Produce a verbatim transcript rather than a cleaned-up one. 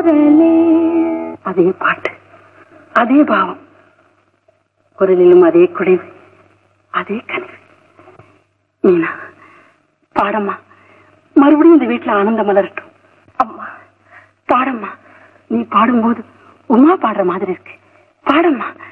அதே பாட்டு, அதே பாவம், குரலிலும் அதே குடைவு, அதே கனவு. மீனா பாடம்மா, மறுபடியும் இந்த வீட்டுல ஆனந்தம் மலரட்டும். அம்மா பாடம்மா, நீ பாடும்போது உமா பாடுற மாதிரி இருக்கு. பாடம்மா.